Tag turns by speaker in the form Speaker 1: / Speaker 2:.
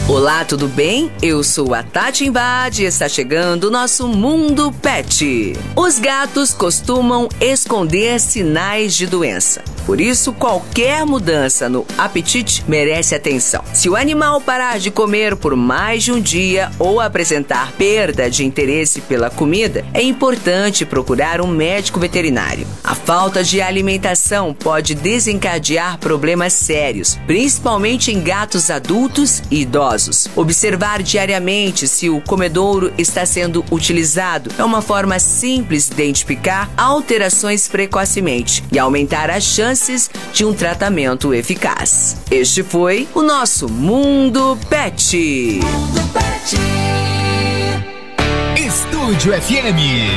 Speaker 1: Olá, tudo bem? Eu sou a Tati Imbad e está chegando o nosso Mundo Pet. Os gatos costumam esconder sinais de doença. Por isso, qualquer mudança no apetite merece atenção. Se o animal parar de comer por mais de um dia ou apresentar perda de interesse pela comida, é importante procurar um médico veterinário. A falta de alimentação pode desencadear problemas sérios, principalmente em gatos adultos e idosos. Observar diariamente se o comedouro está sendo utilizado é uma forma simples de identificar alterações precocemente e aumentar as chances de um tratamento eficaz. Este foi o nosso Mundo Pet.
Speaker 2: Mundo Pet. Estúdio FM.